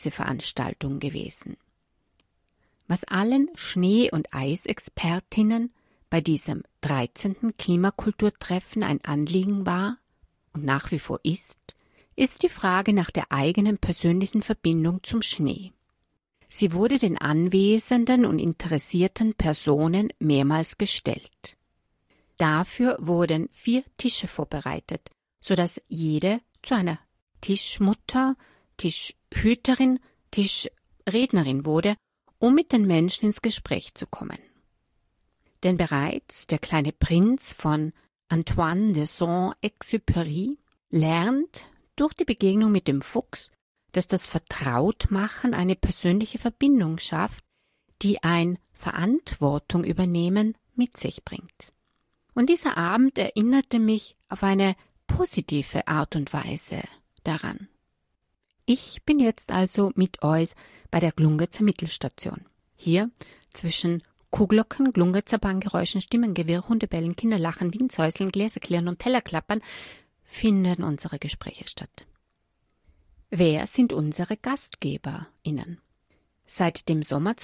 Reiseveranstaltung gewesen. Was allen Schnee- und Eisexpertinnen bei diesem 13. Klimakulturtreffen ein Anliegen war und nach wie vor ist die Frage nach der eigenen persönlichen Verbindung zum Schnee. Sie wurde den anwesenden und interessierten Personen mehrmals gestellt. Dafür wurden 4 Tische vorbereitet, sodass jede zu einer Tischmutter, Tischhüterin, Tischrednerin wurde, um mit den Menschen ins Gespräch zu kommen. Denn bereits der kleine Prinz von Antoine de Saint-Exupéry lernt durch die Begegnung mit dem Fuchs, dass das Vertrautmachen eine persönliche Verbindung schafft, die ein Verantwortung übernehmen mit sich bringt. Und dieser Abend erinnerte mich auf eine positive Art und Weise daran. Ich bin jetzt also mit euch bei der Glungezer Mittelstation. Hier zwischen Kuhglocken, Glungezer Bahngeräuschen, Stimmengewirr, Hundebellen, Kinderlachen, Windsäuseln, Gläserklirren und Tellerklappern finden unsere Gespräche statt. Wer sind unsere GastgeberInnen? Seit dem Sommer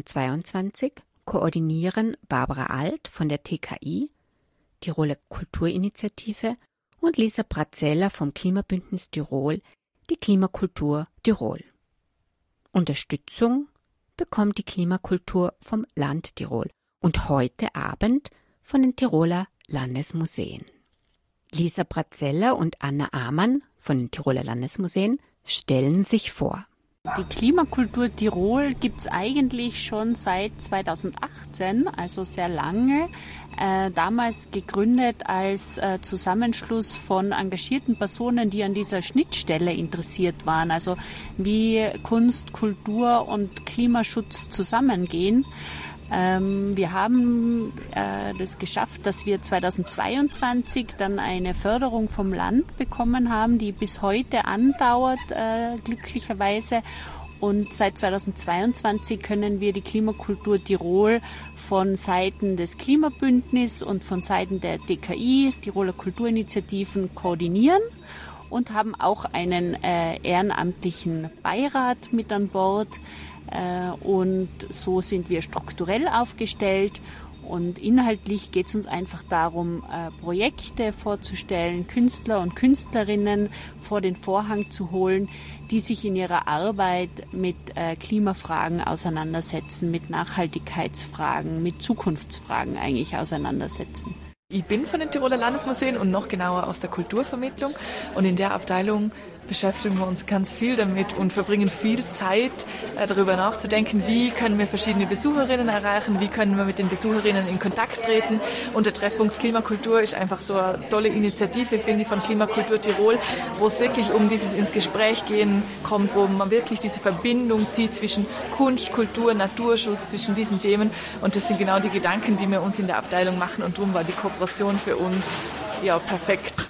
2022 koordinieren Barbara Alt von der TKI, Tiroler Kulturinitiative, und Lisa Brazella vom Klimabündnis Tirol die Klimakultur Tirol. Unterstützung bekommt die Klimakultur vom Land Tirol und heute Abend von den Tiroler Landesmuseen. Lisa Brazella und Anna Amann von den Tiroler Landesmuseen stellen sich vor. Die Klimakultur Tirol gibt es eigentlich schon seit 2018, also sehr lange. Damals gegründet als Zusammenschluss von engagierten Personen, die an dieser Schnittstelle interessiert waren. Also wie Kunst, Kultur und Klimaschutz zusammengehen. Wir haben das geschafft, dass wir 2022 dann eine Förderung vom Land bekommen haben, die bis heute andauert, glücklicherweise. Und seit 2022 können wir die Klimakultur Tirol von Seiten des Klimabündnisses und von Seiten der DKI, Tiroler Kulturinitiativen, koordinieren und haben auch einen ehrenamtlichen Beirat mit an Bord. Und so sind wir strukturell aufgestellt und inhaltlich geht es uns einfach darum, Projekte vorzustellen, Künstler und Künstlerinnen vor den Vorhang zu holen, die sich in ihrer Arbeit mit Klimafragen auseinandersetzen, mit Nachhaltigkeitsfragen, mit Zukunftsfragen eigentlich auseinandersetzen. Ich bin von den Tiroler Landesmuseen und noch genauer aus der Kulturvermittlung und in der Abteilung beschäftigen wir uns ganz viel damit und verbringen viel Zeit, darüber nachzudenken, wie können wir verschiedene Besucherinnen erreichen, wie können wir mit den Besucherinnen in Kontakt treten. Und der Treffpunkt Klimakultur ist einfach so eine tolle Initiative, finde ich, von Klimakultur Tirol, wo es wirklich um dieses ins Gespräch gehen kommt, wo man wirklich diese Verbindung zieht zwischen Kunst, Kultur, Naturschutz, zwischen diesen Themen. Und das sind genau die Gedanken, die wir uns in der Abteilung machen und darum war die Kooperation für uns ja perfekt.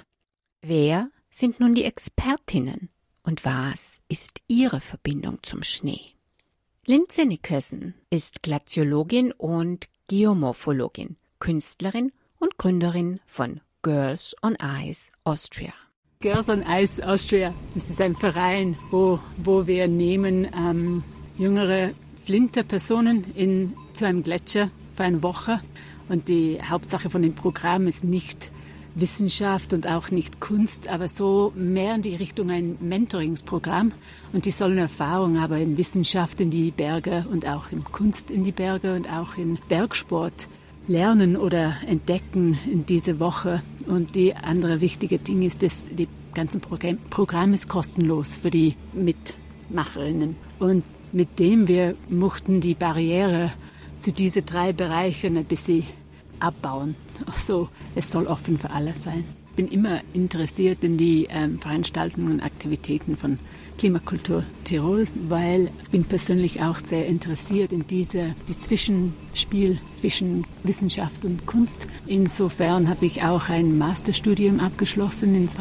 Wer sind nun die Expertinnen und was ist ihre Verbindung zum Schnee? Lindsay Nickerson ist Glaziologin und Geomorphologin, Künstlerin und Gründerin von Girls on Ice Austria. Girls on Ice Austria, das ist ein Verein, wo wir nehmen jüngere Flinterpersonen zu einem Gletscher für eine Woche und die Hauptsache von dem Programm ist nicht Wissenschaft und auch nicht Kunst, aber so mehr in die Richtung ein Mentoringsprogramm. Und die sollen Erfahrung haben in Wissenschaft in die Berge und auch in Kunst in die Berge und auch in Bergsport lernen oder entdecken in dieser Woche. Und die andere wichtige Ding ist, dass die ganze Programm ist kostenlos für die Mitmacherinnen. Und mit dem wir mochten die Barriere zu diesen 3 Bereichen ein bisschen abbauen. Also es soll offen für alle sein. Ich bin immer interessiert in die Veranstaltungen und Aktivitäten von Klimakultur Tirol, weil ich bin persönlich auch sehr interessiert in die Zwischenspiel zwischen Wissenschaft und Kunst. Insofern habe ich auch ein Masterstudium abgeschlossen in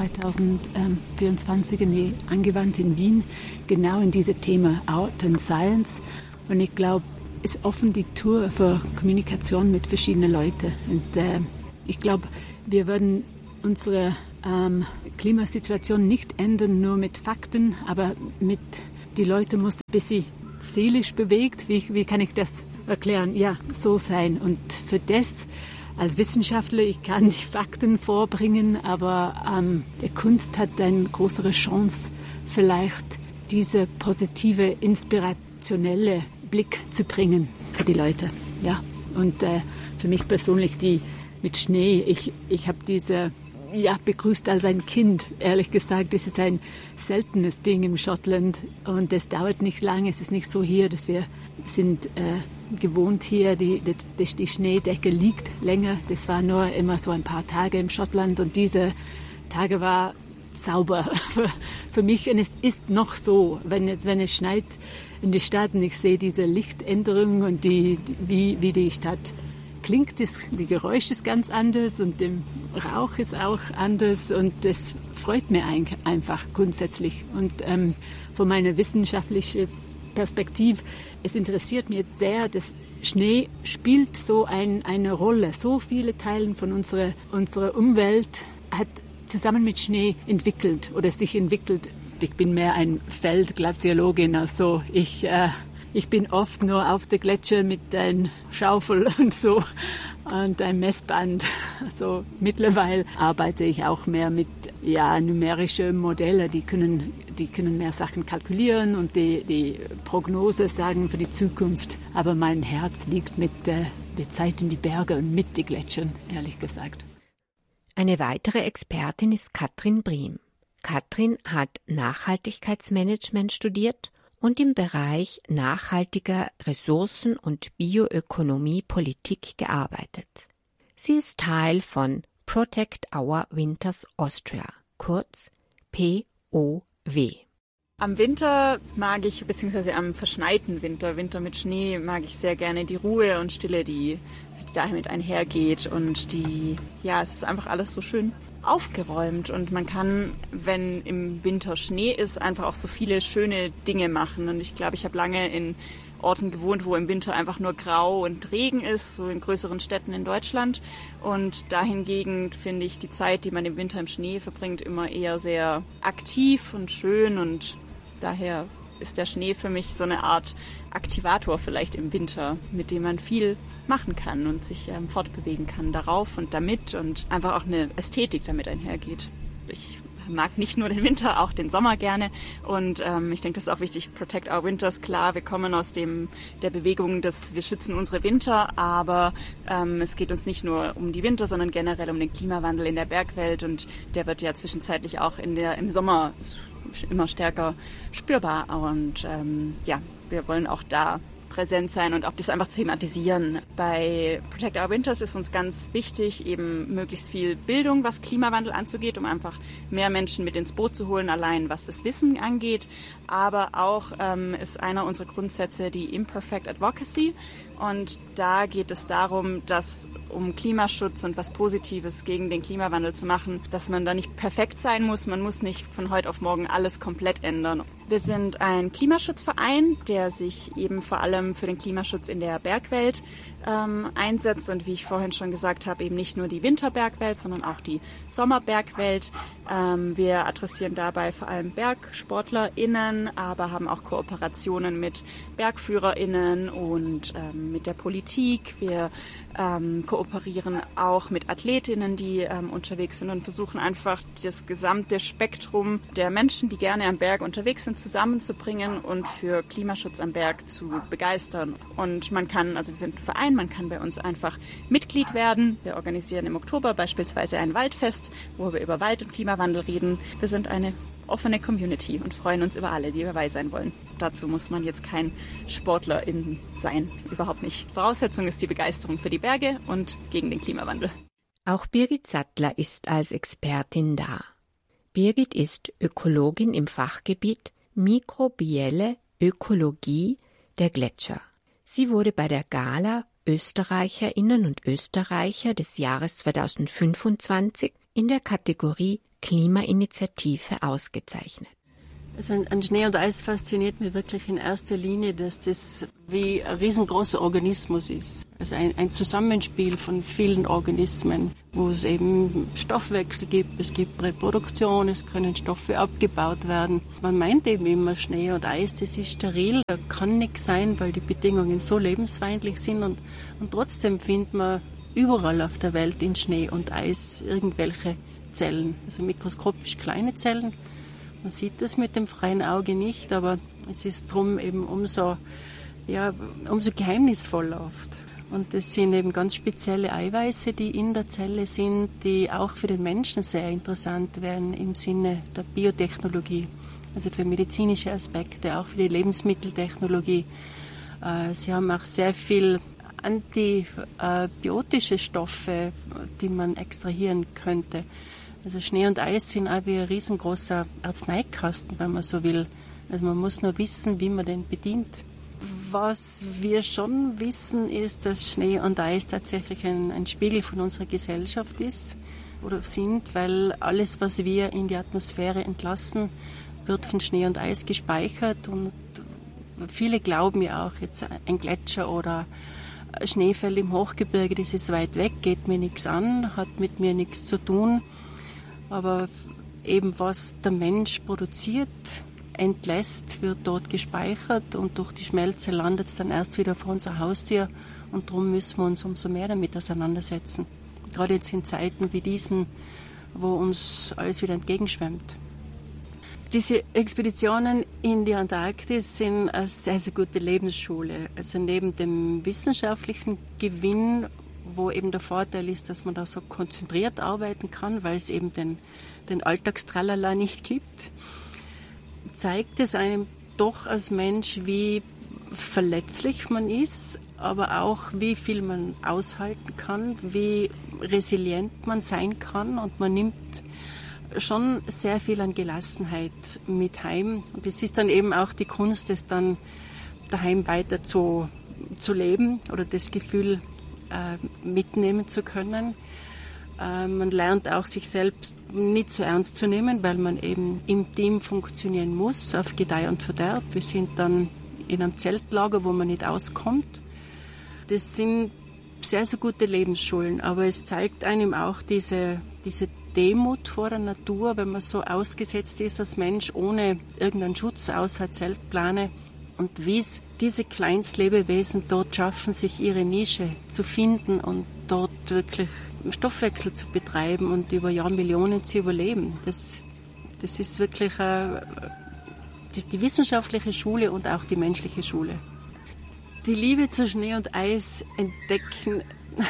2024 angewandt in Wien, genau in diesem Thema Art and Science. Und ich glaube, ist offen die Tour für Kommunikation mit verschiedenen Leuten. Und ich glaube, wir werden unsere Klimasituation nicht ändern nur mit Fakten, aber mit die Leute mussten ein bisschen seelisch bewegt. Wie kann ich das erklären? Ja, so sein. Und für das als Wissenschaftler, ich kann die Fakten vorbringen, aber die Kunst hat eine größere Chance, vielleicht diese positive, inspirationelle Blick zu bringen zu den Leuten. Ja. Und für mich persönlich, die mit Schnee, ich habe diese begrüßt als ein Kind. Ehrlich gesagt, das ist ein seltenes Ding in Schottland und das dauert nicht lange. Es ist nicht so hier, dass wir sind gewohnt hier, die Schneedecke liegt länger. Das war nur immer so ein paar Tage in Schottland und diese Tage war sauber für mich. Und es ist noch so, wenn es schneit in die Stadt und ich sehe diese Lichtänderung und wie die Stadt klingt, die Geräusch ist ganz anders und der Rauch ist auch anders und das freut mir einfach grundsätzlich. Und von meiner wissenschaftlichen Perspektive, es interessiert mich jetzt sehr, dass Schnee spielt so eine Rolle. So viele Teile von unserer Umwelt hat zusammen mit Schnee entwickelt oder sich entwickelt. Ich bin mehr ein Feldglaziologin, also ich bin oft nur auf der Gletscher mit einer Schaufel und so und einem Messband. Also mittlerweile arbeite ich auch mehr mit numerischen Modellen, die können mehr Sachen kalkulieren und die Prognose sagen für die Zukunft. Aber mein Herz liegt mit der Zeit in die Berge und mit den Gletschern, ehrlich gesagt. Eine weitere Expertin ist Katrin Briem. Katrin hat Nachhaltigkeitsmanagement studiert und im Bereich nachhaltiger Ressourcen- und Bioökonomie-Politik gearbeitet. Sie ist Teil von Protect Our Winters Austria, kurz POW. Am Winter mag ich, beziehungsweise am verschneiten Winter mit Schnee, mag ich sehr gerne die Ruhe und Stille, die damit einhergeht und es ist einfach alles so schön aufgeräumt und man kann, wenn im Winter Schnee ist, einfach auch so viele schöne Dinge machen und ich glaube, ich habe lange in Orten gewohnt, wo im Winter einfach nur grau und Regen ist, so in größeren Städten in Deutschland und dahingegen finde ich die Zeit, die man im Winter im Schnee verbringt, immer eher sehr aktiv und schön und daher ist der Schnee für mich so eine Art Aktivator vielleicht im Winter, mit dem man viel machen kann und sich fortbewegen kann darauf und damit und einfach auch eine Ästhetik damit einhergeht. Ich mag nicht nur den Winter, auch den Sommer gerne und ich denke, das ist auch wichtig, Protect Our Winters, klar, wir kommen aus der Bewegung, dass wir schützen unsere Winter, aber es geht uns nicht nur um die Winter, sondern generell um den Klimawandel in der Bergwelt und der wird ja zwischenzeitlich auch im Sommer immer stärker spürbar und wir wollen auch da präsent sein und auch das einfach thematisieren. Bei Protect Our Winters ist uns ganz wichtig, eben möglichst viel Bildung, was Klimawandel anzugeht, um einfach mehr Menschen mit ins Boot zu holen, allein was das Wissen angeht. Aber auch ist einer unserer Grundsätze die Imperfect Advocacy. Und da geht es darum, dass um Klimaschutz und was Positives gegen den Klimawandel zu machen, dass man da nicht perfekt sein muss. Man muss nicht von heute auf morgen alles komplett ändern. Wir sind ein Klimaschutzverein, der sich eben vor allem für den Klimaschutz in der Bergwelt einsetzt und wie ich vorhin schon gesagt habe, eben nicht nur die Winterbergwelt, sondern auch die Sommerbergwelt. Wir adressieren dabei vor allem BergsportlerInnen, aber haben auch Kooperationen mit BergführerInnen und mit der Politik. Wir kooperieren auch mit AthletInnen, die unterwegs sind und versuchen einfach das gesamte Spektrum der Menschen, die gerne am Berg unterwegs sind, zusammenzubringen und für Klimaschutz am Berg zu begeistern. Und wir sind ein Verein, man kann bei uns einfach Mitglied werden. Wir organisieren im Oktober beispielsweise ein Waldfest, wo wir über Wald und Klimawandel reden. Wir sind eine offene Community und freuen uns über alle, die dabei sein wollen. Dazu muss man jetzt kein Sportlerin sein, überhaupt nicht. Voraussetzung ist die Begeisterung für die Berge und gegen den Klimawandel. Auch Birgit Sattler ist als Expertin da. Birgit ist Ökologin im Fachgebiet Mikrobielle Ökologie der Gletscher. Sie wurde bei der Gala Österreicherinnen und Österreicher des Jahres 2025 in der Kategorie Klimainitiative ausgezeichnet. Also an Schnee und Eis fasziniert mich wirklich in erster Linie, dass das wie ein riesengroßer Organismus ist. Also ein Zusammenspiel von vielen Organismen, wo es eben Stoffwechsel gibt, es gibt Reproduktion, es können Stoffe abgebaut werden. Man meint eben immer, Schnee und Eis, das ist steril, da kann nichts sein, weil die Bedingungen so lebensfeindlich sind und trotzdem findet man überall auf der Welt in Schnee und Eis irgendwelche Zellen, also mikroskopisch kleine Zellen. Man sieht das mit dem freien Auge nicht, aber es ist drum eben umso geheimnisvoller oft. Und das sind eben ganz spezielle Eiweiße, die in der Zelle sind, die auch für den Menschen sehr interessant wären im Sinne der Biotechnologie, also für medizinische Aspekte, auch für die Lebensmitteltechnologie. Sie haben auch sehr viel antibiotische Stoffe, die man extrahieren könnte. Also Schnee und Eis sind auch wie ein riesengroßer Arzneikasten, wenn man so will. Also man muss nur wissen, wie man den bedient. Was wir schon wissen, ist, dass Schnee und Eis tatsächlich ein Spiegel von unserer Gesellschaft ist oder sind, weil alles, was wir in die Atmosphäre entlassen, wird von Schnee und Eis gespeichert. Und viele glauben ja auch, jetzt ein Gletscher oder ein Schneefeld im Hochgebirge, das ist weit weg, geht mir nichts an, hat mit mir nichts zu tun. Aber eben was der Mensch produziert, entlässt, wird dort gespeichert und durch die Schmelze landet es dann erst wieder vor unserer Haustür und darum müssen wir uns umso mehr damit auseinandersetzen. Gerade jetzt in Zeiten wie diesen, wo uns alles wieder entgegenschwemmt. Diese Expeditionen in die Antarktis sind eine sehr, sehr gute Lebensschule. Also neben dem wissenschaftlichen Gewinn, wo eben der Vorteil ist, dass man da so konzentriert arbeiten kann, weil es eben den Alltagstralala nicht gibt, zeigt es einem doch als Mensch, wie verletzlich man ist, aber auch wie viel man aushalten kann, wie resilient man sein kann und man nimmt schon sehr viel an Gelassenheit mit heim und es ist dann eben auch die Kunst, es dann daheim weiter zu leben oder das Gefühl mitnehmen zu können. Man lernt auch, sich selbst nicht so ernst zu nehmen, weil man eben im Team funktionieren muss, auf Gedeih und Verderb. Wir sind dann in einem Zeltlager, wo man nicht auskommt. Das sind sehr, sehr gute Lebensschulen, aber es zeigt einem auch diese Demut vor der Natur, wenn man so ausgesetzt ist als Mensch, ohne irgendeinen Schutz außer Zeltplane. Und wie es diese Kleinstlebewesen dort schaffen, sich ihre Nische zu finden und dort wirklich Stoffwechsel zu betreiben und über Jahrmillionen zu überleben. Das ist wirklich die wissenschaftliche Schule und auch die menschliche Schule. Die Liebe zu Schnee und Eis entdecken,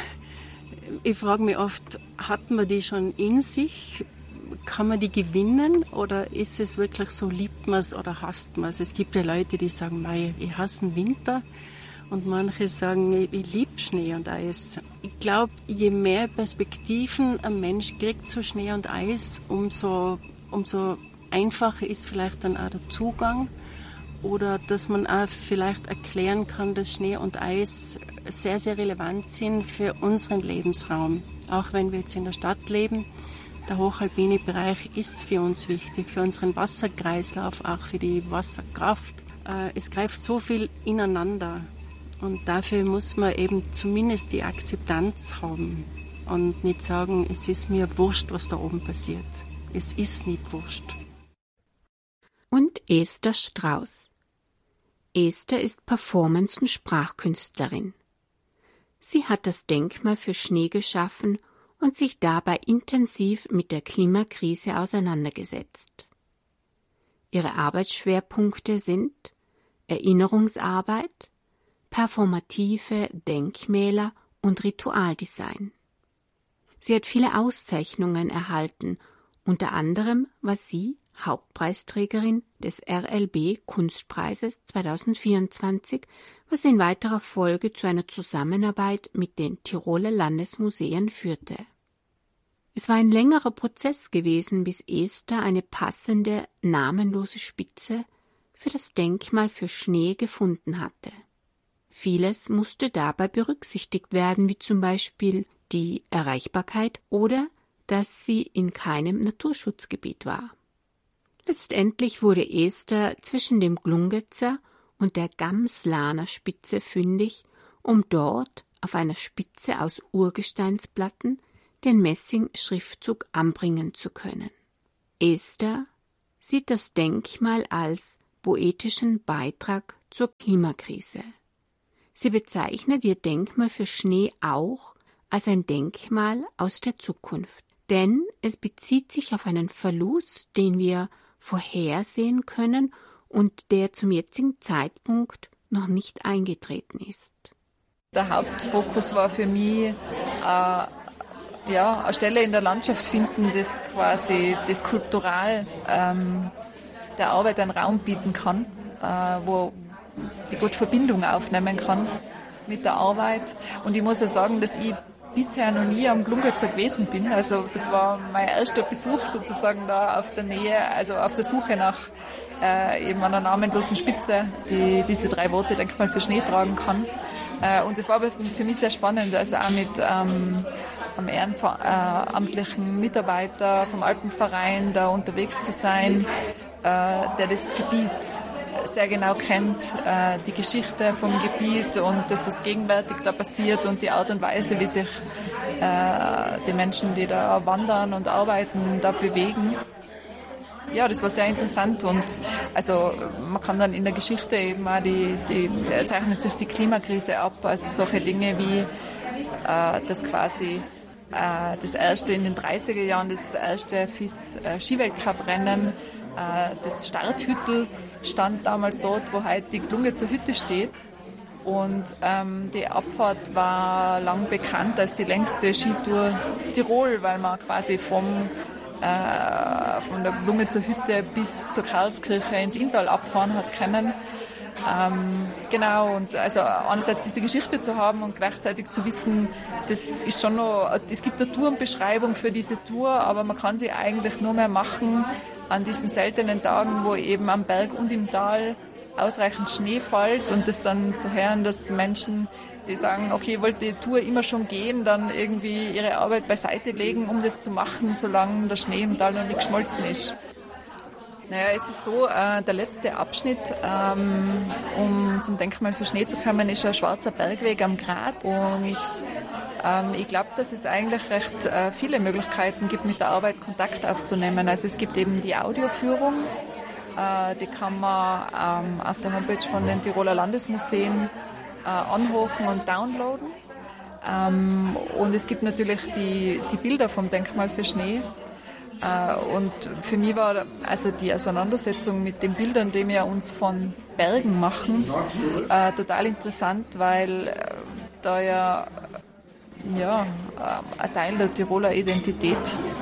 ich frage mich oft, hat man die schon in sich? Kann man die gewinnen oder ist es wirklich so, liebt man es oder hasst man es? Es gibt ja Leute, die sagen, ich hasse den Winter und manche sagen, ich liebe Schnee und Eis. Ich glaube, je mehr Perspektiven ein Mensch kriegt zu Schnee und Eis, umso einfacher ist vielleicht dann auch der Zugang oder dass man auch vielleicht erklären kann, dass Schnee und Eis sehr, sehr relevant sind für unseren Lebensraum. Auch wenn wir jetzt in der Stadt leben, der hochalpine Bereich ist für uns wichtig, für unseren Wasserkreislauf, auch für die Wasserkraft. Es greift so viel ineinander und dafür muss man eben zumindest die Akzeptanz haben und nicht sagen, es ist mir wurscht, was da oben passiert. Es ist nicht wurscht. Und Esther Strauß. Esther ist Performance- und Sprachkünstlerin. Sie hat das Denkmal für Schnee geschaffen und sich dabei intensiv mit der Klimakrise auseinandergesetzt. Ihre Arbeitsschwerpunkte sind Erinnerungsarbeit, performative Denkmäler und Ritualdesign. Sie hat viele Auszeichnungen erhalten, unter anderem war sie Hauptpreisträgerin des RLB Kunstpreises 2024, was in weiterer Folge zu einer Zusammenarbeit mit den Tiroler Landesmuseen führte. Es war ein längerer Prozess gewesen, bis Esther eine passende, namenlose Spitze für das Denkmal für Schnee gefunden hatte. Vieles musste dabei berücksichtigt werden, wie zum Beispiel die Erreichbarkeit oder dass sie in keinem Naturschutzgebiet war. Letztendlich wurde Esther zwischen dem Glungezer und der Gamslaner Spitze fündig, um dort auf einer Spitze aus Urgesteinsplatten den Messing-Schriftzug anbringen zu können. Esther sieht das Denkmal als poetischen Beitrag zur Klimakrise. Sie bezeichnet ihr Denkmal für Schnee auch als ein Denkmal aus der Zukunft, denn es bezieht sich auf einen Verlust, den wir vorhersehen können und der zum jetzigen Zeitpunkt noch nicht eingetreten ist. Der Hauptfokus war für mich eine Stelle in der Landschaft finden, das quasi das skulptural der Arbeit einen Raum bieten kann, wo die gut Verbindung aufnehmen kann mit der Arbeit. Und ich muss ja sagen, dass ich bisher noch nie am Glungezer gewesen bin. Also das war mein erster Besuch sozusagen da auf der Nähe, also auf der Suche nach eben einer namenlosen Spitze, die diese 3 Worte Denkmal für Schnee tragen kann. Und das war für mich sehr spannend, also auch mit am ehrenamtlichen Mitarbeiter vom Alpenverein da unterwegs zu sein, der das Gebiet sehr genau kennt, die Geschichte vom Gebiet und das, was gegenwärtig da passiert und die Art und Weise, wie sich die Menschen, die da wandern und arbeiten, da bewegen. Ja, das war sehr interessant und also man kann dann in der Geschichte eben auch zeichnet sich die Klimakrise ab, also solche Dinge wie das quasi das erste in den 30er Jahren, das erste FIS-Skiweltcup-Rennen, das Starthüttel stand damals dort, wo heute die Glungezer Hütte steht. Und die Abfahrt war lang bekannt als die längste Skitour Tirol, weil man quasi von der Glungezer Hütte bis zur Karlskirche ins Inntal abfahren hat können. Genau, und also einerseits diese Geschichte zu haben und gleichzeitig zu wissen, das ist schon noch, es gibt eine Tourenbeschreibung für diese Tour, aber man kann sie eigentlich nur mehr machen an diesen seltenen Tagen, wo eben am Berg und im Tal ausreichend Schnee fällt und das dann zu hören, dass Menschen, die sagen, okay, ich wollte die Tour immer schon gehen, dann irgendwie ihre Arbeit beiseite legen, um das zu machen, solange der Schnee im Tal noch nicht geschmolzen ist. Naja, es ist so, der letzte Abschnitt, um zum Denkmal für Schnee zu kommen, ist ein schwarzer Bergweg am Grat und ich glaube, dass es eigentlich recht viele Möglichkeiten gibt, mit der Arbeit Kontakt aufzunehmen. Also es gibt eben die Audioführung, die kann man auf der Homepage von den Tiroler Landesmuseen anhören und downloaden. Und es gibt natürlich die Bilder vom Denkmal für Schnee. Und für mich war also die Auseinandersetzung mit den Bildern, die wir uns von Bergen machen, total interessant, weil da ja ein Teil der Tiroler Identität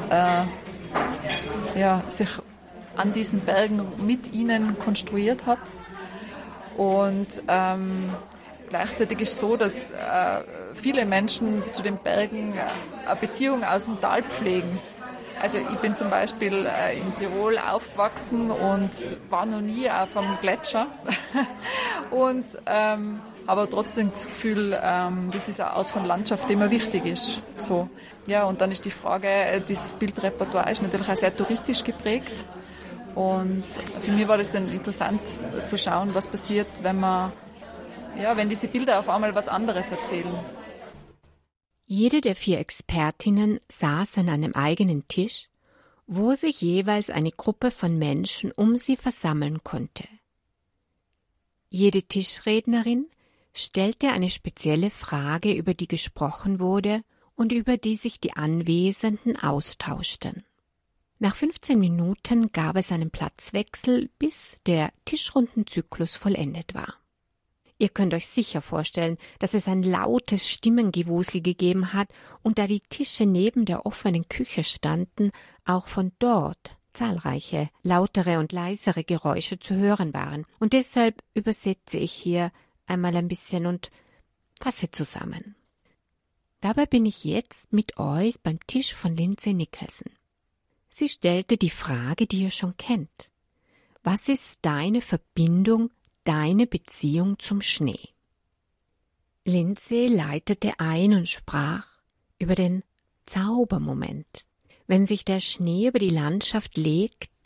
sich an diesen Bergen mit ihnen konstruiert hat. Und gleichzeitig ist es so, dass viele Menschen zu den Bergen eine Beziehung aus dem Tal pflegen. Also ich bin zum Beispiel in Tirol aufgewachsen und war noch nie auf einem Gletscher und aber trotzdem das Gefühl, das ist eine Art von Landschaft, die mir wichtig ist. So. Ja, und dann ist die Frage, dieses Bildrepertoire ist natürlich auch sehr touristisch geprägt und für mich war das dann interessant zu schauen, was passiert, wenn diese Bilder auf einmal was anderes erzählen. Jede der 4 Expertinnen saß an einem eigenen Tisch, wo sich jeweils eine Gruppe von Menschen um sie versammeln konnte. Jede Tischrednerin stellte eine spezielle Frage, über die gesprochen wurde und über die sich die Anwesenden austauschten. Nach 15 Minuten gab es einen Platzwechsel, bis der Tischrundenzyklus vollendet war. Ihr könnt euch sicher vorstellen, dass es ein lautes Stimmengewusel gegeben hat und da die Tische neben der offenen Küche standen, auch von dort zahlreiche lautere und leisere Geräusche zu hören waren. Und deshalb übersetze ich hier einmal ein bisschen und fasse zusammen. Dabei bin ich jetzt mit euch beim Tisch von Lindsay Nicholson. Sie stellte die Frage, die ihr schon kennt. Was ist deine Verbindung, deine Beziehung zum Schnee? Lindsay leitete ein und sprach über den Zaubermoment, wenn sich der Schnee über die Landschaft legt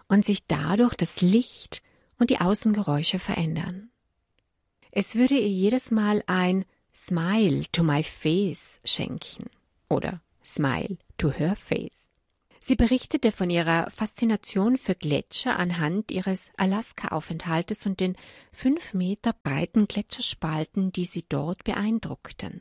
und sich dadurch das Licht und die Außengeräusche verändern. Es würde ihr jedes Mal ein Smile to my face schenken oder Smile to her face. Sie berichtete von ihrer Faszination für Gletscher anhand ihres Alaska-Aufenthaltes und den 5 Meter breiten Gletscherspalten, die sie dort beeindruckten.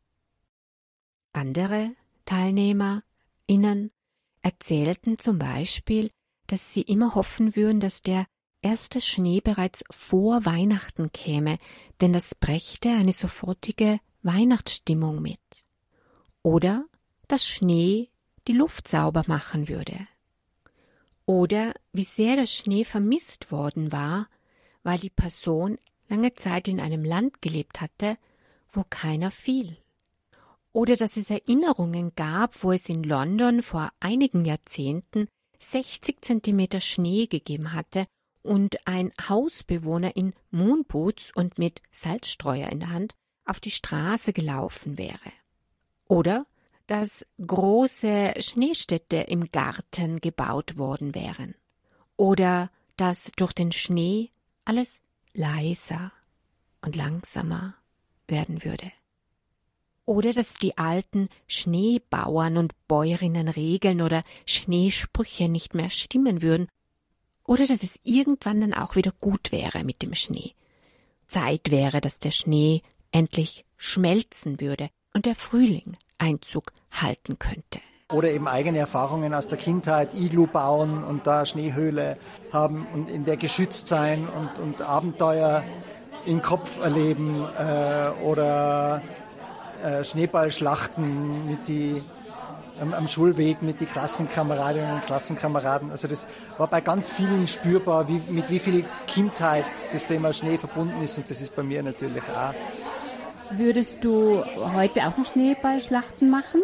Andere TeilnehmerInnen erzählten zum Beispiel, dass sie immer hoffen würden, dass der erste Schnee bereits vor Weihnachten käme, denn das brächte eine sofortige Weihnachtsstimmung mit. Oder dass Schnee die Luft sauber machen würde. Oder wie sehr der Schnee vermisst worden war, weil die Person lange Zeit in einem Land gelebt hatte, wo keiner fiel. Oder dass es Erinnerungen gab, wo es in London vor einigen Jahrzehnten 60 Zentimeter Schnee gegeben hatte und ein Hausbewohner in Moonboots und mit Salzstreuer in der Hand auf die Straße gelaufen wäre. Oder dass große Schneestädte im Garten gebaut worden wären. Oder dass durch den Schnee alles leiser und langsamer werden würde. Oder dass die alten Schneebauern und Bäuerinnenregeln oder Schneesprüche nicht mehr stimmen würden. Oder dass es irgendwann dann auch wieder gut wäre mit dem Schnee. Zeit wäre, dass der Schnee endlich schmelzen würde und der Frühling Einzug halten könnte. Oder eben eigene Erfahrungen aus der Kindheit, Iglu bauen und da Schneehöhle haben und in der geschützt sein und Abenteuer im Kopf erleben oder Schneeballschlachten am Schulweg mit den Klassenkameradinnen und Klassenkameraden. Also das war bei ganz vielen spürbar, mit wie viel Kindheit das Thema Schnee verbunden ist, und das ist bei mir natürlich auch. Würdest du heute auch noch Schneeballschlachten machen?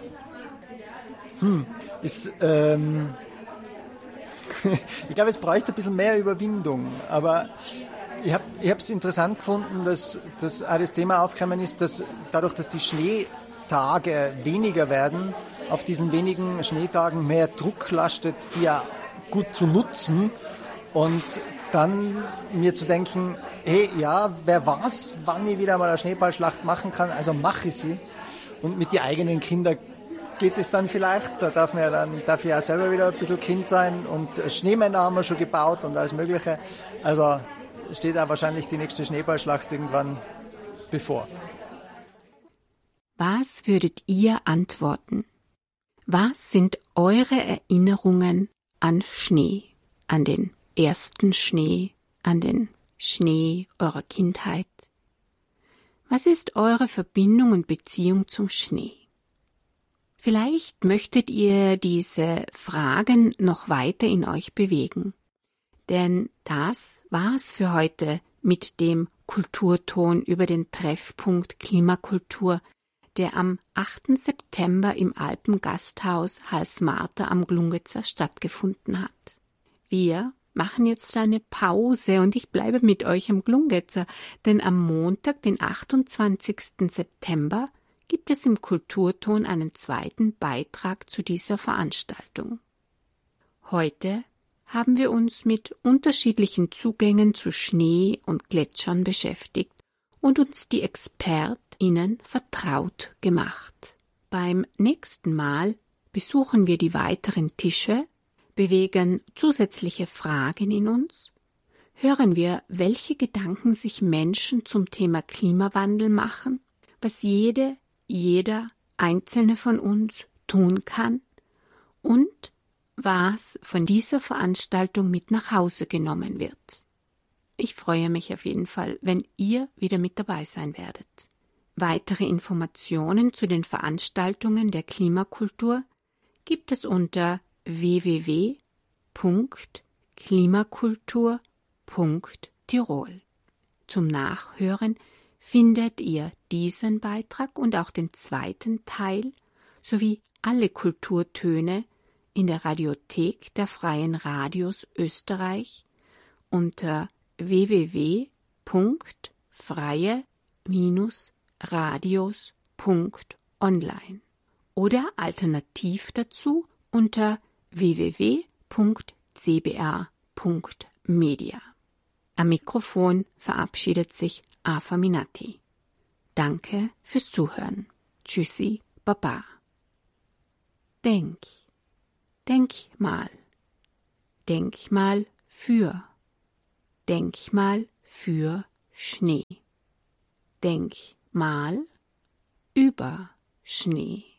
Ich glaube, es bräuchte ein bisschen mehr Überwindung, aber ich habe es interessant gefunden, dass auch das Thema aufgekommen ist, dass dadurch, dass die Schneetage weniger werden, auf diesen wenigen Schneetagen mehr Druck lastet, die ja gut zu nutzen, und dann mir zu denken, hey, ja, wer weiß, wann ich wieder mal eine Schneeballschlacht machen kann, also mache ich sie. Und mit den eigenen Kindern geht es dann vielleicht, da darf ich ja selber wieder ein bisschen Kind sein, und Schneemänner haben wir schon gebaut und alles Mögliche. Also steht da wahrscheinlich die nächste Schneeballschlacht irgendwann bevor. Was würdet ihr antworten? Was sind eure Erinnerungen an Schnee, an den ersten Schnee, an den Schnee eurer Kindheit? Was ist eure Verbindung und Beziehung zum Schnee? Vielleicht möchtet ihr diese Fragen noch weiter in euch bewegen, denn das war's für heute mit dem Kulturton über den Treffpunkt Klimakultur, der am 8. September im Alpengasthaus Halsmarta am Glungezer stattgefunden hat. Wir machen jetzt eine Pause und ich bleibe mit euch am Glungezer, denn am Montag, den 28. September, gibt es im Kulturton einen zweiten Beitrag zu dieser Veranstaltung. Heute haben wir uns mit unterschiedlichen Zugängen zu Schnee und Gletschern beschäftigt und uns die ExpertInnen vertraut gemacht. Beim nächsten Mal besuchen wir die weiteren Tische, bewegen zusätzliche Fragen in uns, hören wir, welche Gedanken sich Menschen zum Thema Klimawandel machen, was jeder einzelne von uns tun kann und was von dieser Veranstaltung mit nach Hause genommen wird. Ich freue mich auf jeden Fall, wenn ihr wieder mit dabei sein werdet. Weitere Informationen zu den Veranstaltungen der Klimakultur gibt es unter www.klimakultur.tirol. Zum Nachhören findet ihr diesen Beitrag und auch den zweiten Teil sowie alle Kulturtöne in der Radiothek der Freien Radios Österreich unter www.freie-radios.online oder alternativ dazu unter www.tirol-radio.at. cbr.media. Am Mikrofon verabschiedet sich Afa Minati. Danke fürs Zuhören. Tschüssi, Baba. Denk mal für Schnee. Denk mal über Schnee.